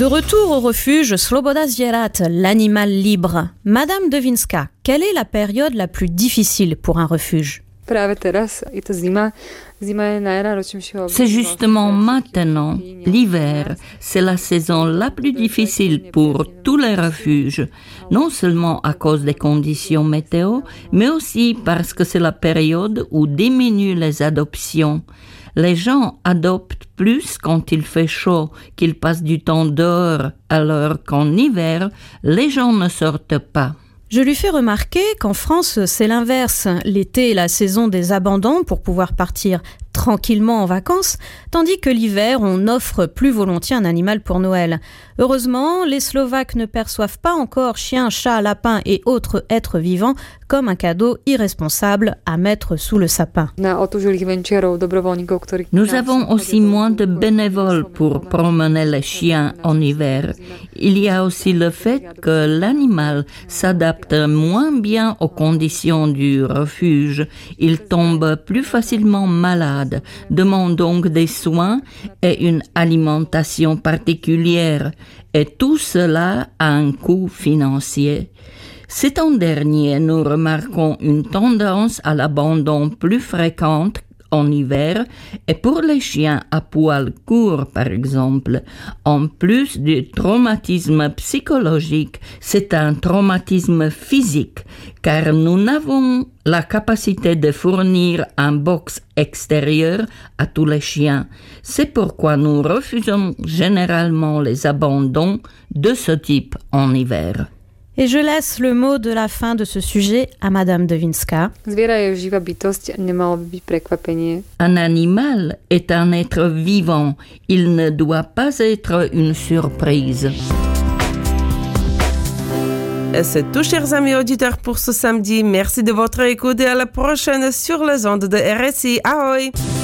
De retour au refuge Sloboda Zvierat, l'animal libre. Madame Devinska, quelle est la période la plus difficile pour un refuge? C'est justement maintenant, l'hiver, c'est la saison la plus difficile pour tous les refuges, non seulement à cause des conditions météo, mais aussi parce que c'est la période où diminuent les adoptions. Les gens adoptent plus quand il fait chaud, qu'ils passent du temps dehors, alors qu'en hiver, les gens ne sortent pas. Je lui fais remarquer qu'en France, c'est l'inverse. L'été est la saison des abandons pour pouvoir partir tranquillement en vacances, tandis que l'hiver, on offre plus volontiers un animal pour Noël. Heureusement, les Slovaques ne perçoivent pas encore chiens, chats, lapins et autres êtres vivants comme un cadeau irresponsable à mettre sous le sapin. Nous avons aussi moins de bénévoles pour promener les chiens en hiver. Il y a aussi le fait que l'animal s'adapte moins bien aux conditions du refuge. Il tombe plus facilement malade, demande donc des soins et une alimentation particulière. Et tout cela a un coût financier. Cet an dernier, nous remarquons une tendance à l'abandon plus fréquente en hiver et pour les chiens à poil court, par exemple. En plus du traumatisme psychologique, c'est un traumatisme physique, car nous n'avons la capacité de fournir un box extérieur à tous les chiens. C'est pourquoi nous refusons généralement les abandons de ce type en hiver. Et je laisse le mot de la fin de ce sujet à Madame Devinska. Un animal est un être vivant. Il ne doit pas être une surprise. Et c'est tout, chers amis auditeurs, pour ce samedi. Merci de votre écoute et à la prochaine sur les ondes de RSI. Ahoy!